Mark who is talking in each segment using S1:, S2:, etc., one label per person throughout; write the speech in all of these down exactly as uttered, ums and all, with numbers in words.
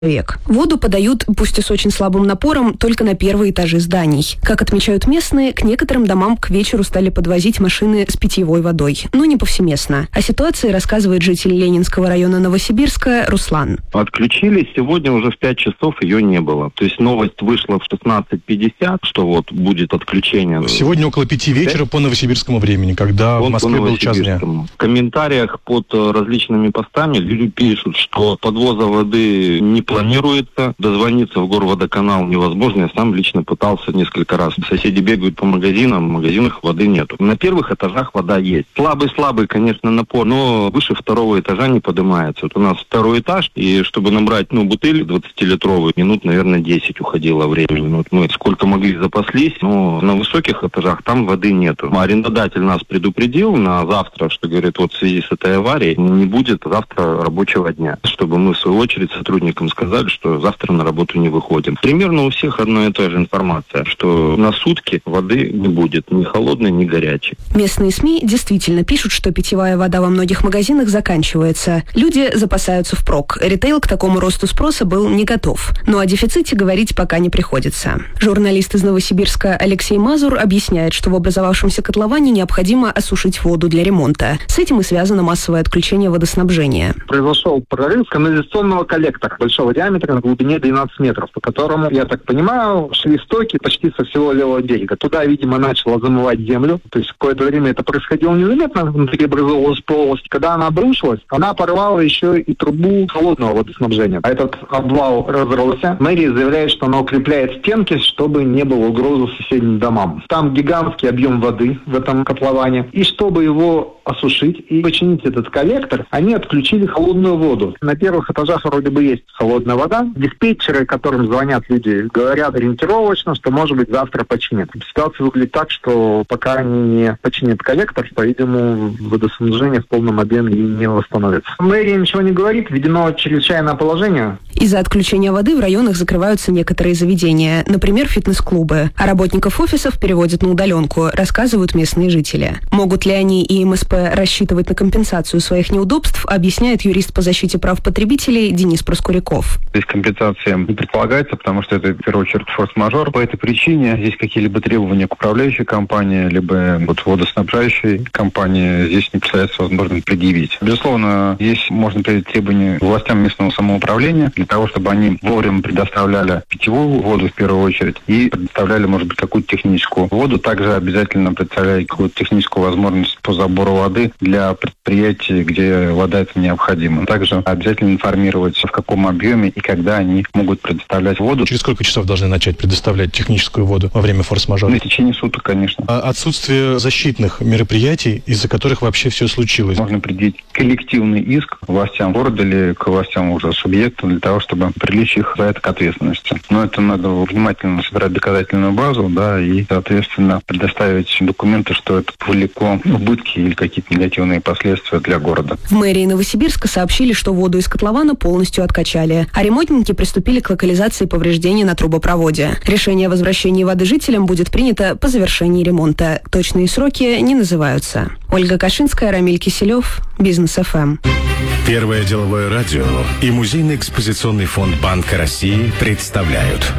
S1: век. Воду подают, пусть и с очень слабым напором, только на первые этажи зданий. Как отмечают местные, к некоторым домам к вечеру стали подвозить машины с питьевой водой, но не повсеместно. О ситуации рассказывает житель Ленинского района Новосибирска Руслан.
S2: Отключили, сегодня уже в пять часов ее не было. То есть новость вышла в шестнадцать пятьдесят, что вот будет отключение.
S3: Сегодня около пяти вечера по новосибирскому времени, когда
S2: вот
S3: в Москве был час дня.
S2: В комментариях под различными постами люди пишут, что подвоза воды не планируется, дозвониться в горводоканал невозможно. Я сам лично пытался несколько раз. Соседи бегают по магазинам, в магазинах воды нету. На первых этажах вода есть. Слабый-слабый, конечно, напор, но выше второго этажа не поднимается. Вот у нас второй этаж, и чтобы набрать, ну, бутыль двадцатилитровую, минут, наверное, десять уходило времени. Вот мы сколько могли запаслись, но на высоких этажах там воды нету. Арендодатель нас предупредил на завтра, что, говорит, вот в связи с этой аварией не будет завтра рабочего дня. Чтобы мы, в свою очередь, сотрудникам сказали, что завтра на работу не выходим. Примерно у всех одна и та же информация, что на сутки воды не будет, ни холодной, ни горячей.
S1: Местные СМИ действительно пишут, что питьевая вода во многих магазинах заканчивается. Люди запасаются впрок. Ритейл к такому росту спроса был не готов. Но о дефиците говорить пока не приходится. Журналист из Новосибирска Алексей Мазур объясняет, что в образовавшемся котловане необходимо осушить воду для ремонта. С этим и связано массовое отключение водоснабжения.
S4: Произошел прорыв канализационного коллектора большого диаметра на глубине двенадцать метров, по которому, я так понимаю, шли стоки почти со всего левого берега. Туда, видимо, начало замывать землю. То есть какое-то время это происходило незаметно, внутри образовалась полость. Когда она обрушилась, она порвала еще и трубу холодного водоснабжения. А этот обвал разросся. Мэрия заявляет, что она укрепляет стенки, чтобы не было угрозы соседним домам. Там гигантский объем воды в этом котловане. И чтобы его осушить и починить этот коллектор, они отключили холодную воду. На первых этажах вроде бы есть холодная вода. Диспетчеры, которым звонят люди, говорят ориентировочно, что, может быть, завтра починят. Ситуация выглядит так, что пока они не починят коллектор, по-видимому, водоснабжение в полном объеме не восстановится. Мэрия ничего не говорит, введено чрезвычайное положение.
S1: Из-за отключения воды в районах закрываются некоторые заведения, например, фитнес-клубы. А работников офисов переводят на удаленку, рассказывают местные жители. Могут ли они и эм эс пэ рассчитывать на компенсацию своих неудобств, объясняет юрист по защите прав потребителей Денис Проскуряков.
S5: Здесь компенсация не предполагается, потому что это, в первую очередь, форс-мажор. По этой причине здесь какие-либо требования к управляющей компании, либо вот водоснабжающей компании здесь не представляется возможным предъявить. Безусловно, здесь можно предъявить требования властям местного самоуправления для того, чтобы они вовремя предоставляли питьевую воду в первую очередь и предоставляли, может быть, какую-то техническую воду. Также обязательно представляли какую-то техническую возможность по забору воды для предприятий, где вода это необходима. Также обязательно информировать, в каком объеме и когда они могут предоставлять воду.
S3: Через сколько часов должны начать предоставлять техническую воду во время форс-мажора?
S5: На течение суток, конечно.
S3: А отсутствие защитных мероприятий, из-за которых вообще все случилось?
S5: Можно предъявить коллективный иск властям города или к властям уже субъекта для того, чтобы привлечь их за это к ответственности. Но это надо внимательно собирать доказательную базу, да, и, соответственно, предоставить документы, что это повлекло убытки или какие-то негативные последствия для города.
S1: В мэрии Новосибирска сообщили, что воду из котлована полностью откачали, а ремонтники приступили к локализации повреждений на трубопроводе. Решение о возвращении воды жителям будет принято по завершении ремонта. Точные сроки не называются. Ольга Кашинская, Рамиль Киселев, Бизнес эф эм.
S6: Первое деловое радио и Музейно-экспозиционный фонд Банка России представляют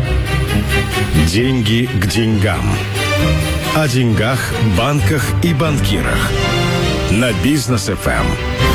S6: «Деньги к деньгам». О деньгах, банках и банкирах. На Бизнес эф эм.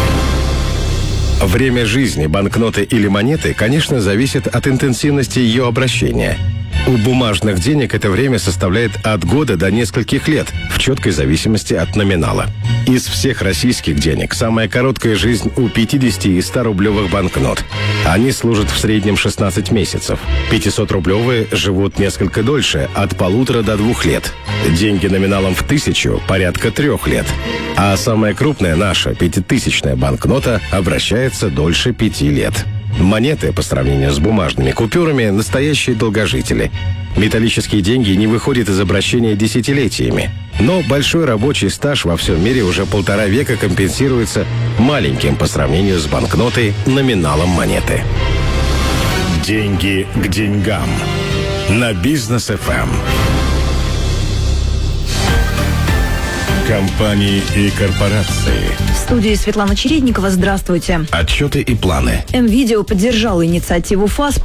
S6: Время жизни банкноты или монеты, конечно, зависит от интенсивности ее обращения. У бумажных денег это время составляет от года до нескольких лет, в четкой зависимости от номинала. Из всех российских денег самая короткая жизнь у пятидесяти и ста-рублевых банкнот. Они служат в среднем шестнадцать месяцев. пятисотрублевые живут несколько дольше, от полутора до двух лет. Деньги номиналом в тысячу – порядка трех лет. А самая крупная наша, пятитысячная банкнота, обращается дольше пяти лет. Монеты, по сравнению с бумажными купюрами, настоящие долгожители. Металлические деньги не выходят из обращения десятилетиями. Но большой рабочий стаж во всем мире уже полтора века компенсируется маленьким по сравнению с банкнотой номиналом монеты. Деньги к деньгам. На Бизнес эф эм. Компании и корпорации.
S7: В студии Светлана Чередникова. Здравствуйте.
S6: Отчеты и планы.
S7: МВидео поддержала инициативу ФАС